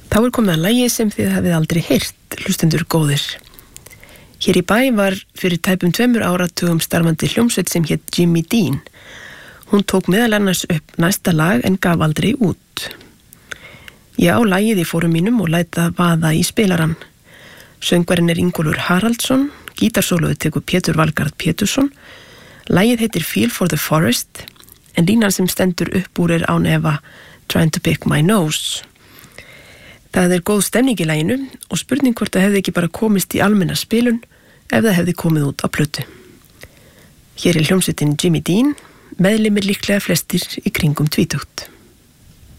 Þá komið að lagi sem þið hafið aldrei heyrt, hlustendur góðir. Hér í bæ var fyrir tæpum 2 áratugum starfandi hljómsveit sem hét Jimmy Dean. Hún tók meðal annars upp næsta lag en gaf aldrei út. Ég á lagið í fórum mínum og læt það vaða í spilarann. Söngvarinn Ingólfur Haraldsson, gítarsólóið tekur Pétur Valgarð Pétursson. Lagið heitir Feel for the Forest en línan sem stendur upp úr án efa Trying to Pick My Nose. Það góð stemning í laginu og spurning hvort það hefði ekki bara komist í almenna spilun ef það hefði komið út á plötu. Hér hljómsveitin Jimmy Dean, meðlimir líklega flestir í kringum 20.